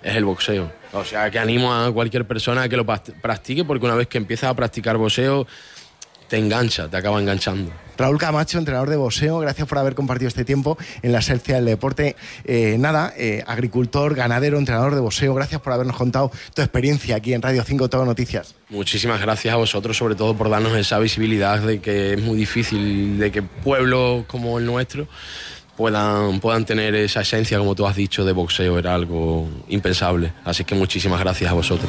es el boxeo. O sea, que animo a cualquier persona a que lo practique, porque una vez que empiezas a practicar boxeo, te engancha, te acaba enganchando. Raúl Camacho, entrenador de boxeo, gracias por haber compartido este tiempo en la esencia del deporte. Agricultor, ganadero, entrenador de boxeo, gracias por habernos contado tu experiencia aquí en Radio 5 Todo Noticias. Muchísimas gracias a vosotros, sobre todo por darnos esa visibilidad de que es muy difícil de que pueblos como el nuestro puedan tener esa esencia, como tú has dicho, de boxeo. Era algo impensable, así que muchísimas gracias a vosotros.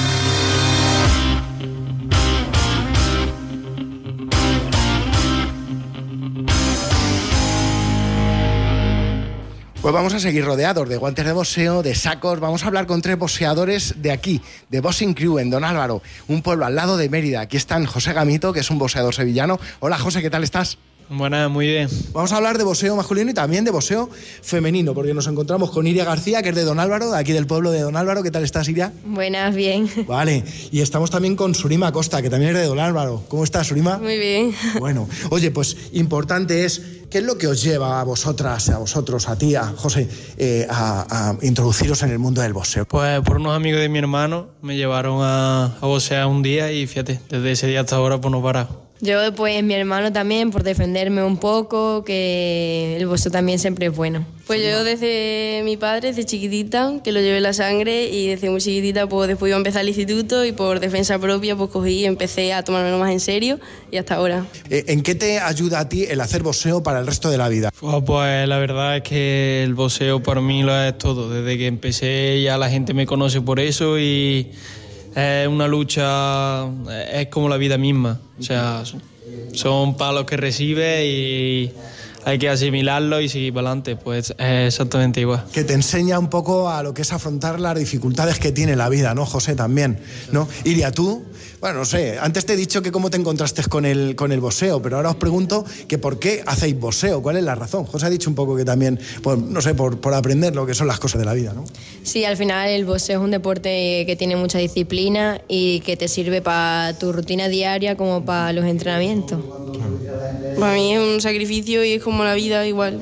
Pues vamos a seguir rodeados de guantes de boxeo, de sacos. Vamos a hablar con 3 boxeadores de aquí, de Boxing Crew, en Don Álvaro, un pueblo al lado de Mérida. Aquí están José Gamito, que es un boxeador sevillano. Hola, José, ¿qué tal estás? Buenas, muy bien. Vamos a hablar de boxeo masculino y también de boxeo femenino, porque nos encontramos con Iria García, que es de Don Álvaro, de aquí del pueblo de Don Álvaro. ¿Qué tal estás, Iria? Buenas, bien. Vale, y estamos también con Surima Costa, que también es de Don Álvaro. ¿Cómo estás, Surima? Muy bien. Bueno, oye, pues importante es, ¿qué es lo que os lleva a vosotras, a vosotros, a ti, a José, a introduciros en el mundo del boxeo? Pues por unos amigos de mi hermano me llevaron a boxear un día y fíjate, desde ese día hasta ahora pues no he parado. Yo, pues mi hermano también, por defenderme un poco, que el boxeo también siempre es bueno. Pues yo desde mi padre, desde chiquitita, que lo llevé en la sangre, y desde muy chiquitita pues después iba a empezar el instituto y por defensa propia pues cogí y empecé a tomármelo más en serio y hasta ahora. ¿En qué te ayuda a ti el hacer boxeo para el resto de la vida? Pues la verdad es que el boxeo para mí lo es todo. Desde que empecé ya la gente me conoce por eso y es una lucha, es como la vida misma. O sea, son palos que recibes y hay que asimilarlo y seguir para adelante. Pues es exactamente igual. Que te enseña un poco a lo que es afrontar las dificultades que tiene la vida, ¿no, José? También, ¿no? Iria, tú, bueno, no sé, antes te he dicho que cómo te encontraste con el boxeo, pero ahora os pregunto que por qué hacéis boxeo, ¿cuál es la razón? José ha dicho un poco que también, pues, no sé, por aprender lo que son las cosas de la vida, ¿no? Sí, al final el boxeo es un deporte que tiene mucha disciplina y que te sirve para tu rutina diaria como para los entrenamientos. Para mí es un sacrificio y es como la vida igual.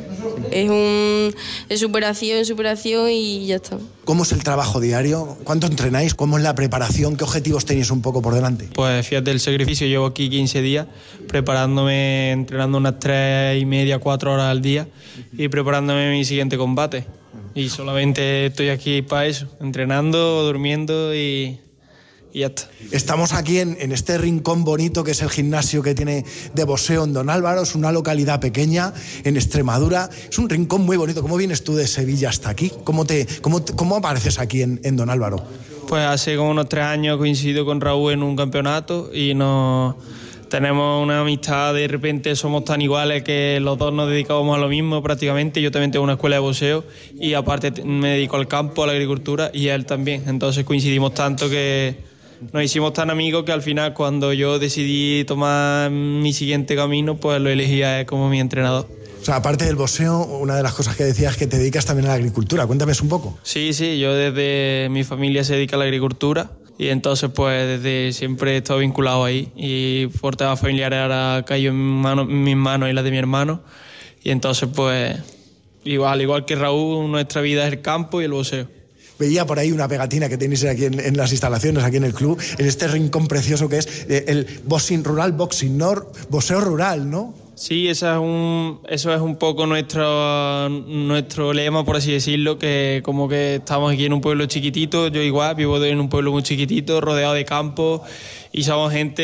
Es superación y ya está. ¿Cómo es el trabajo diario? ¿Cuánto entrenáis? ¿Cómo es la preparación? ¿Qué objetivos tenéis un poco por delante? Pues fíjate, el sacrificio, llevo aquí 15 días preparándome, entrenando unas 3:30, 4 horas al día y preparándome mi siguiente combate. Y solamente estoy aquí para eso, entrenando, durmiendo y ya está. Estamos aquí en este rincón bonito que es el gimnasio que tiene de boxeo en Don Álvaro. Es una localidad pequeña en Extremadura. Es un rincón muy bonito. ¿Cómo vienes tú de Sevilla hasta aquí? ¿Cómo apareces aquí en Don Álvaro? Pues hace como unos 3 años coincido con Raúl en un campeonato y tenemos una amistad, de repente somos tan iguales que los dos nos dedicamos a lo mismo prácticamente. Yo también tengo una escuela de boxeo y aparte me dedico al campo, a la agricultura y él también. Entonces coincidimos tanto que nos hicimos tan amigos que al final cuando yo decidí tomar mi siguiente camino, pues lo elegí a él como mi entrenador. O sea, aparte del boxeo, una de las cosas que decías es que te dedicas también a la agricultura. Cuéntame un poco. Sí, yo desde mi familia se dedica a la agricultura y entonces pues desde siempre he estado vinculado ahí y por temas familiares ahora cayó en mis manos y las de mi hermano y entonces pues igual que Raúl, nuestra vida es el campo y el boxeo. Veía por ahí una pegatina que tenéis aquí en las instalaciones, aquí en el club, en este rincón precioso que es el boxing rural, boxeo rural, ¿no? Sí, eso es un poco nuestro lema, por así decirlo, que como que estamos aquí en un pueblo chiquitito, yo igual vivo en un pueblo muy chiquitito, rodeado de campo, y somos gente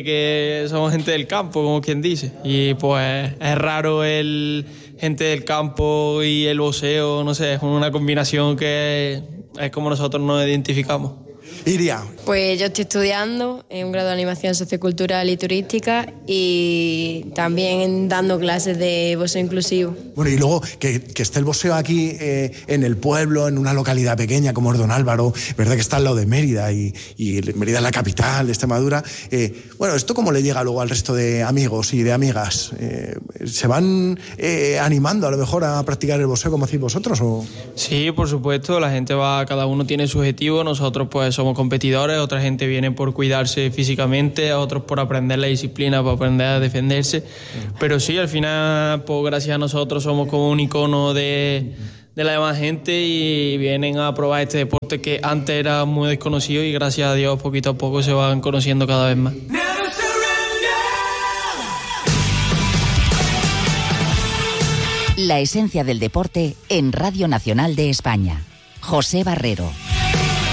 del campo, como quien dice. Y pues es raro gente del campo y el boxeo, no sé, es una combinación que es como nosotros nos identificamos. Iria. Pues yo estoy estudiando en un grado de animación sociocultural y turística y también dando clases de boxeo inclusivo. Bueno, y luego que esté el boxeo aquí en el pueblo, en una localidad pequeña como es Don Álvaro, verdad que está al lado de Mérida y Mérida es la capital de Extremadura. Bueno, ¿esto cómo le llega luego al resto de amigos y de amigas? ¿Se van animando a lo mejor a practicar el boxeo como hacéis vosotros? ¿O? Sí, por supuesto, la gente cada uno tiene su objetivo, nosotros pues somos competidores, otra gente viene por cuidarse físicamente, otros por aprender la disciplina, por aprender a defenderse, pero sí, al final, pues gracias a nosotros somos como un icono de de la demás gente y vienen a probar este deporte que antes era muy desconocido y gracias a Dios poquito a poco se van conociendo cada vez más. La esencia del deporte en Radio Nacional de España. José Barrero.